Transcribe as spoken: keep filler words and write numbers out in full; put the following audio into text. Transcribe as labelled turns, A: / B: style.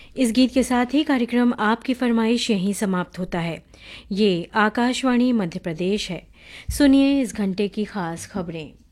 A: इस गीत के साथ ही कार्यक्रम आपकी फरमाइश यहीं समाप्त होता है। ये आकाशवाणी मध्य प्रदेश है। सुनिए इस घंटे की खास खबरें।